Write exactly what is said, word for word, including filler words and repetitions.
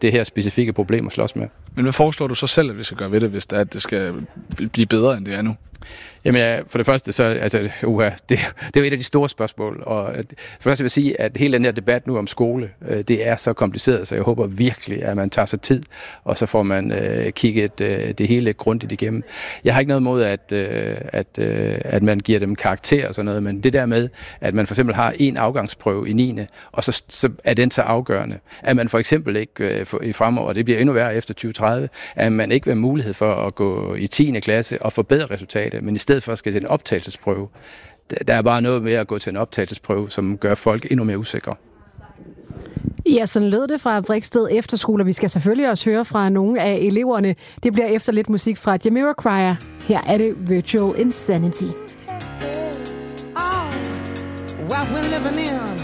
det her specifikke problem at slås med. Men hvad foreslår du så selv, at vi skal gøre ved det, hvis det, er, at det skal blive bedre, end det er nu? Jamen ja, for det første, så altså, uha, det, det er jo et af de store spørgsmål. Og for det første vil jeg sige, at hele den her debat nu om skole, det er så kompliceret, så jeg håber virkelig, at man tager sig tid, og så får man øh, kigget øh, det hele grundigt igennem. Jeg har ikke noget mod, at, øh, at, øh, at man giver dem karakter og sådan noget, men det der med, at man for eksempel har en afgangsprøve i niende, og så, så er den så afgørende. At man for eksempel ikke øh, for, i fremover, og det bliver endnu værre efter tyve tredive, at man ikke vil have mulighed for at gå i tiende klasse og forbedre resultater, men i stedet for skal til en optagelsesprøve. Der er bare noget med at gå til en optagelsesprøve, som gør folk endnu mere usikre. Ja, sådan lød det fra Vriksted Efterskole. Vi skal selvfølgelig også høre fra nogle af eleverne. Det bliver efter lidt musik fra Jamiroquai. Her er det Virtual Insanity. Oh, what we're living in.